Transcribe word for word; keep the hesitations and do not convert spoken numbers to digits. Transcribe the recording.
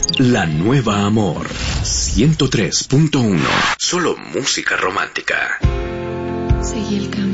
La Nueva Amor ciento tres punto uno. Solo música romántica. Seguí el camino.